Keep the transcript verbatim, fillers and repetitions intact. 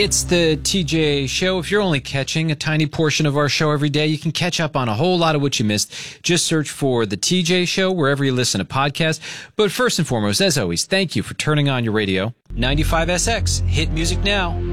It's the T J Show. If you're only catching a tiny portion of our show every day, you can catch up on a whole lot of what you missed. Just search for the T J Show wherever you listen to podcasts. But first and foremost, as always, thank you for turning on your radio. ninety-five S X, hit music now.